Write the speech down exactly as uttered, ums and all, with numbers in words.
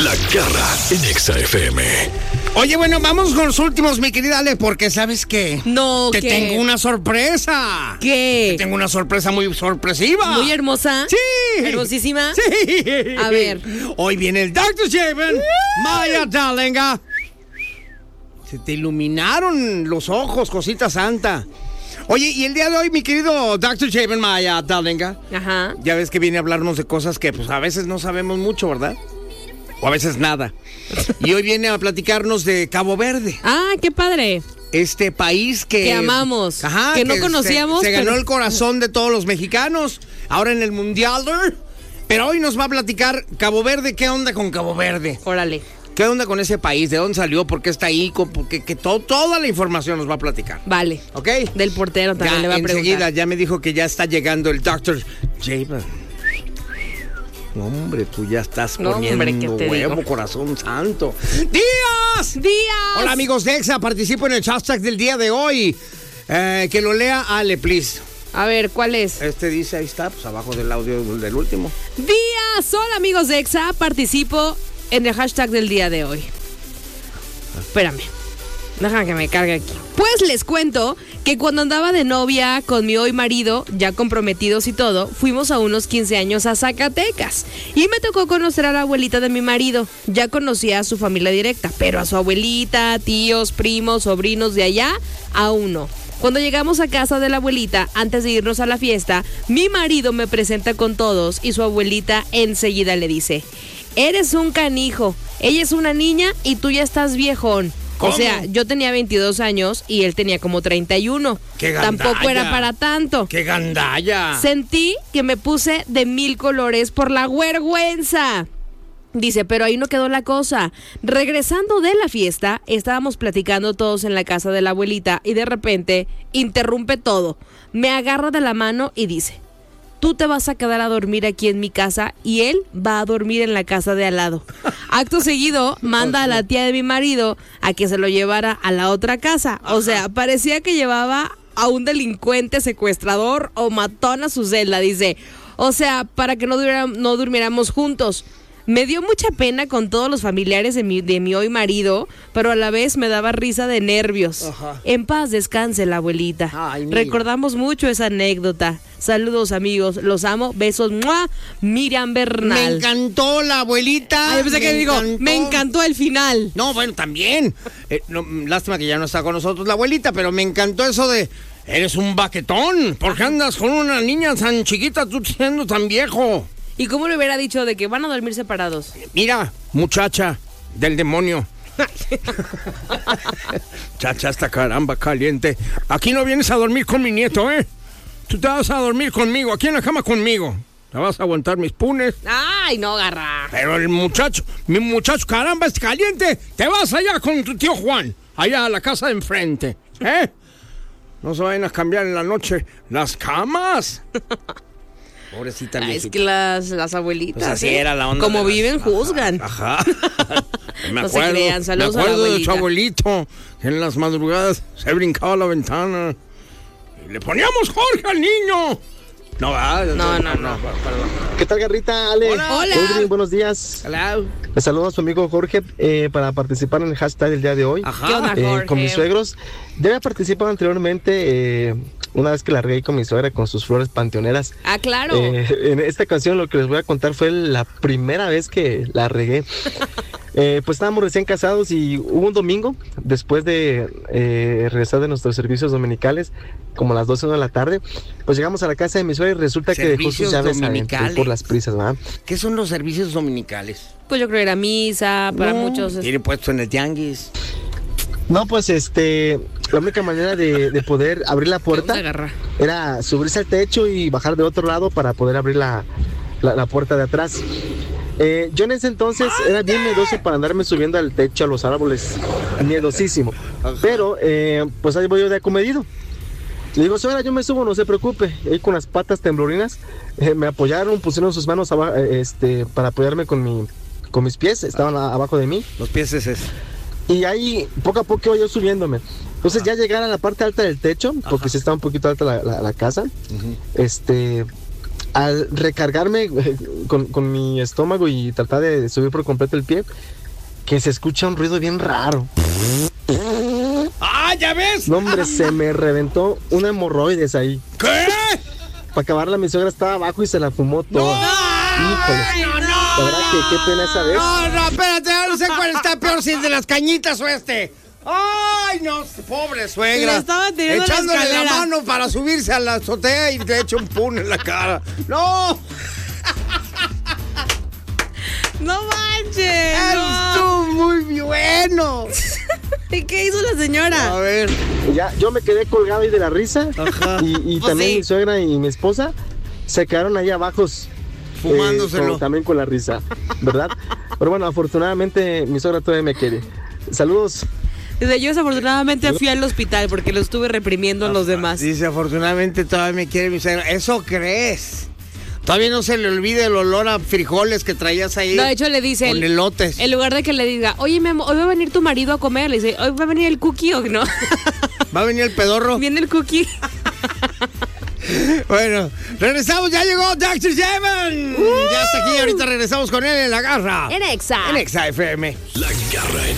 La Garra en Exa F M. Oye, bueno, vamos con los últimos, mi querida Ale, porque ¿sabes qué? No, Te ¿qué? tengo una sorpresa. ¿Qué? Te tengo una sorpresa muy sorpresiva. ¿Muy hermosa? Sí. ¿Hermosísima? Sí. A ver. Hoy viene el doctor Javen. Maya Dalenga. Se te iluminaron los ojos, cosita santa. Oye, y el día de hoy, mi querido doctor Javen Maya Dalenga. Ajá. Ya ves que viene a hablarnos de cosas que pues a veces no sabemos mucho, ¿verdad? O a veces nada. Y hoy viene a platicarnos de Cabo Verde. Ah, qué padre. Este país que... Que amamos, Ajá, que no conocíamos, Se, se ganó pero- el corazón de todos los mexicanos. Ahora en el Mundial. Pero hoy nos va a platicar Cabo Verde. ¿Qué onda con Cabo Verde? Órale. ¿Qué onda con ese país? ¿De dónde salió? ¿Por qué está ahí? Porque que todo, toda la información nos va a platicar. Vale. ¿Ok? Del portero también Ya, le va a preguntar. enseguida ya me dijo que ya está llegando el doctor Javen. No, hombre, tú ya estás No, poniendo hombre, ¿qué te huevo, digo? corazón santo. ¡Días! ¡Días! Hola, amigos de Exa, participo en el hashtag del día de hoy. Eh, que lo lea Ale, please. A ver, ¿cuál es? Este dice, ahí está, pues abajo del audio del último. ¡Días! Hola, amigos de Exa. Participo en el hashtag del día de hoy. Espérame. Déjame que me cargue aquí. Pues les cuento que cuando andaba de novia con mi hoy marido, ya comprometidos y todo, fuimos a unos quince años a Zacatecas. Y me tocó conocer a la abuelita de mi marido. Ya conocía a su familia directa, pero a su abuelita, tíos, primos, sobrinos de allá, aún no. Cuando llegamos a casa de la abuelita, antes de irnos a la fiesta, mi marido me presenta con todos y su abuelita enseguida le dice: eres un canijo, ella es una niña y tú ya estás viejón. ¿Cómo? O sea, yo tenía veintidós años y él tenía como treinta y uno. ¡Qué gandalla! Tampoco era para tanto. ¡Qué gandalla! Sentí que me puse de mil colores por la vergüenza. Dice, pero ahí no quedó la cosa. Regresando de la fiesta, estábamos platicando todos en la casa de la abuelita y de repente interrumpe todo. Me agarra de la mano y dice: tú te vas a quedar a dormir aquí en mi casa y él va a dormir en la casa de al lado. Acto seguido, manda a la tía de mi marido a que se lo llevara a la otra casa. O sea, parecía que llevaba a un delincuente, secuestrador o matón a su celda, dice. O sea, para que no, durara, no durmiéramos juntos. Me dio mucha pena con todos los familiares de mi, de mi hoy marido, pero a la vez me daba risa de nervios. Ajá. En paz descanse la abuelita. Ay, mira. Recordamos mucho esa anécdota. Saludos, amigos, los amo, besos, ¡mua! Miriam Bernal. Me encantó la abuelita. Ay, pensé que me digo, encantó. me encantó el final. No, bueno, también. Eh, no, lástima que ya no está con nosotros la abuelita, pero me encantó eso de... Eres un baquetón. ¿Por qué andas con una niña tan chiquita, tú siendo tan viejo? ¿Y cómo le hubiera dicho de que van a dormir separados? Mira, muchacha del demonio. Chacha, esta caramba caliente. Aquí no vienes a dormir con mi nieto, ¿eh? Tú te vas a dormir conmigo, aquí en la cama conmigo. Te vas a aguantar mis punes. Ay, no, garra. Pero el muchacho, mi muchacho, caramba, es caliente. Te vas allá con tu tío Juan, allá a la casa de enfrente, ¿eh? No se vayan a cambiar en la noche las camas. Pobrecita Ay, viejita. es que las, las abuelitas, Pues así ¿eh? era la onda. Como de las- viven, juzgan. Ajá. Me No se acuerdo, crean, saludos me a la acuerdo de su abuelita. abuelito, que en las madrugadas se brincaba a la ventana. Y le poníamos Jorge al niño. No, ¿verdad? No, no, no. ¿Qué tal, Garrita? Ale. Hola. Hola. Edwin, buenos días. Hola. Les saludo a su amigo Jorge eh, para participar en el hashtag del día de hoy. Ajá. ¿Qué onda, Eh, Jorge? con mis suegros. Ya había participado anteriormente eh, una vez que la regué con mi suegra con sus flores panteoneras. Ah, claro. Eh, en esta ocasión lo que les voy a contar fue la primera vez que la regué. Eh, pues estábamos recién casados y hubo un domingo, después de eh, regresar de nuestros servicios dominicales, como a las doce de la tarde, pues llegamos a la casa de mi suegra y resulta que dejó sus Servicios llaves adentro dominicales. por las prisas, ¿verdad? ¿Qué son los servicios dominicales? Pues yo creo que era misa, para No, muchos. es- Tiene puesto en el tianguis. No, pues este, la única manera de, de poder abrir la ¿Qué onda, puerta garra? era subirse al techo y bajar de otro lado para poder abrir la, la, la puerta de atrás. Eh, yo en ese entonces era bien miedoso para andarme subiendo al techo, a los árboles, miedosísimo. Pero, eh, pues ahí voy yo de acomedido. Le digo, señora, yo me subo, no se preocupe. Y con las patas temblorinas eh, me apoyaron, pusieron sus manos aba- eh, este, para apoyarme con, mi, con mis pies, estaban a- abajo de mí. Los pies es eso. Y ahí, poco a poco, iba yo subiéndome. Entonces, ya llegar a la parte alta del techo, porque sí está un poquito alta la, la- la casa, este, al recargarme eh, con, con mi estómago y tratar de subir por completo el pie, que se escucha un ruido bien raro. ¡Ah, ya ves! No, hombre, se me reventó una hemorroides ahí. ¿Qué? Para acabarla, mi suegra estaba abajo y se la fumó toda. Híjole. No, no, La verdad que qué pena esa vez. No, no, espérate, no sé cuál está peor, si el de las cañitas o este. Ay, no, pobre suegra. Le estaba tirando la Echándole la, escalera. mano para subirse a la azotea y le echa un pun en la cara. ¡No! ¡No manches! no. Estuvo muy bueno. ¿Y qué hizo la señora? A ver. Ya, yo me quedé colgado ahí de la risa. Ajá. Y, y Pues también sí. mi suegra y mi esposa se quedaron ahí abajo. Fumándoselo. Eh, con- también con la risa, ¿verdad? Pero bueno, afortunadamente mi suegra todavía me quiere. Saludos. Dice, yo desafortunadamente fui al hospital porque lo estuve reprimiendo a los demás. Dice, afortunadamente todavía me quiere mi suegra. ¿Eso crees? Todavía no se le olvide el olor a frijoles que traías ahí. No, de hecho le dice, Con el- elotes. en lugar de que le diga, oye, mi amor, hoy va a venir tu marido a comer, le dice, hoy va a venir el cookie o no. ¿Va a venir el pedorro? Viene el cookie. Bueno, regresamos, ya llegó doctor Jeman. Ya está aquí, ahorita regresamos con él en La Garra. En Exa. En Exa F M. La Garra en